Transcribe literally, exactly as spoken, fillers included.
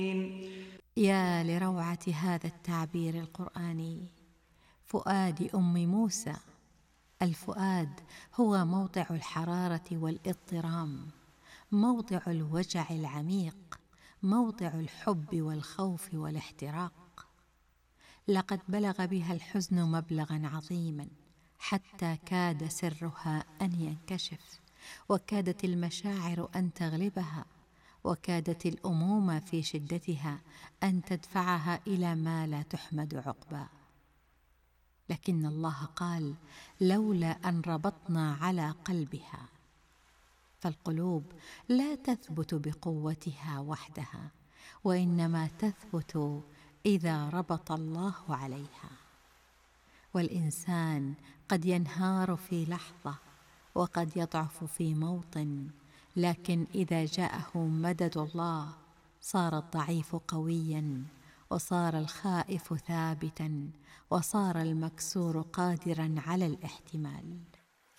يا لروعة هذا التعبير القرآني. فؤاد أم موسى. الفؤاد هو موضع الحرارة والاضطرام، موضع الوجع العميق، موضع الحب والخوف والاحتراق. لقد بلغ بها الحزن مبلغا عظيما، حتى كاد سرها أن ينكشف، وكادت المشاعر أن تغلبها، وكادت الأمومة في شدتها أن تدفعها إلى ما لا تحمد عقباه. لكن الله قال: لولا أن ربطنا على قلبها. فالقلوب لا تثبت بقوتها وحدها، وإنما تثبت إذا ربط الله عليها. والإنسان قد ينهار في لحظة، وقد يضعف في موطن، لكن إذا جاءه مدد الله صار الضعيف قوياً، وصار الخائف ثابتاً، وصار المكسور قادراً على الاحتمال.